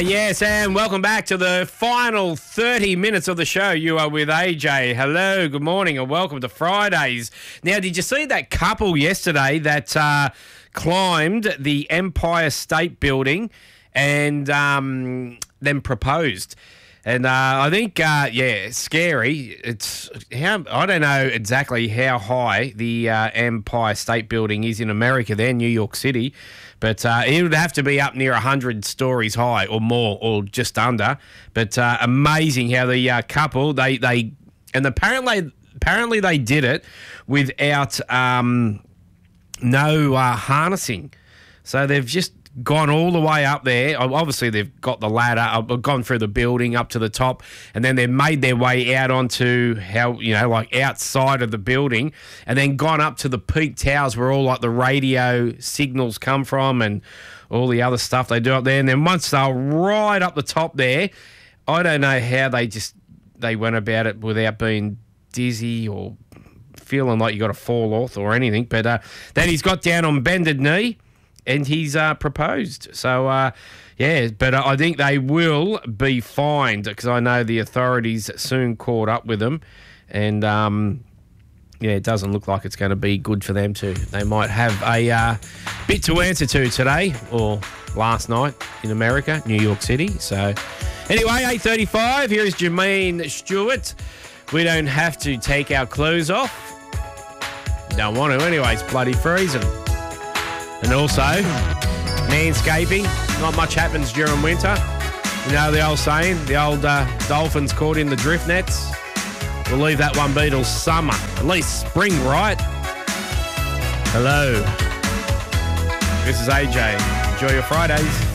Yes, and welcome back to the final 30 minutes of the show. You are with AJ. Hello, good morning, and welcome to Fridays. Now, did you see that couple yesterday that climbed the Empire State Building and then proposed? And I think, scary. I don't know exactly how high the Empire State Building is in America there, New York City, but it would have to be up near 100 stories high or more, or just under. But amazing how the couple, they apparently they did it without no harnessing. So they've just gone all the way up there. Obviously, they've got the ladder, gone through the building up to the top, and then they've made their way out onto outside of the building, and then gone up to the peak towers where all the radio signals come from and all the other stuff they do up there. And then once they're right up the top there, I don't know how they went about it without being dizzy or feeling like you got to fall off or anything. But then he's got down on bended knee and he's proposed. So, but I think they will be fined, because I know the authorities soon caught up with them. And, it doesn't look like it's going to be good for them too. They might have a bit to answer to today or last night in America, New York City. So, anyway, 8:35, here is Jermaine Stewart. We don't have to take our clothes off. Don't want to anyway, it's bloody freezing. And also, manscaping. Not much happens during winter. You know the old saying, the old dolphins caught in the drift nets. We'll leave that one be till summer. At least spring, right? Hello. This is AJ. Enjoy your Fridays.